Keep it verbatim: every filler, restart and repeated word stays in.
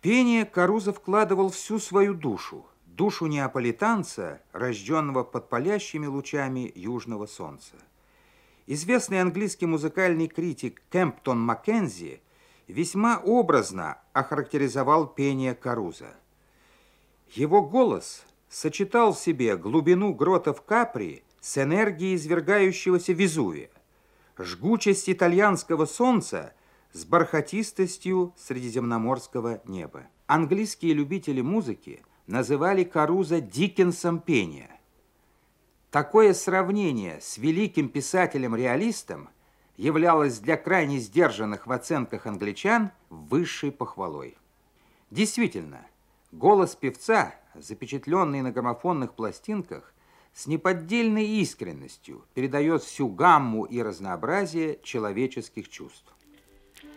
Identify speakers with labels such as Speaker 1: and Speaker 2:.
Speaker 1: пение Карузо вкладывал всю свою душу, душу неаполитанца, рожденного под палящими лучами южного солнца. Известный английский музыкальный критик Кемптон Маккензи весьма образно охарактеризовал пение Карузо. Его голос сочетал в себе глубину гротов Капри с энергией извергающегося Везувия, жгучесть итальянского солнца с бархатистостью средиземноморского неба. Английские любители музыки называли Карузо Диккенсом пения. Такое сравнение с великим писателем-реалистом являлось для крайне сдержанных в оценках англичан высшей похвалой. Действительно, голос певца, запечатленный на граммофонных пластинках, с неподдельной искренностью передает всю гамму и разнообразие человеческих чувств.